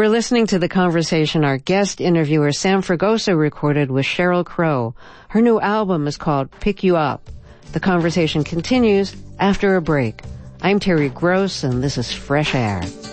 We're listening to the conversation our guest interviewer Sam Fragoso recorded with Sheryl Crow. Her new album is called Pick You Up. The conversation continues after a break. I'm Terry Gross, and this is Fresh Air.